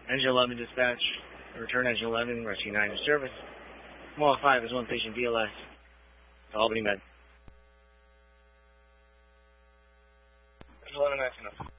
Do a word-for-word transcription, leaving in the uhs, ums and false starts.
Engine eleven dispatch. Return Engine eleven, Rescue nine to service. Mall five is one patient B L S. To Albany Med. Engine eleven, nice enough.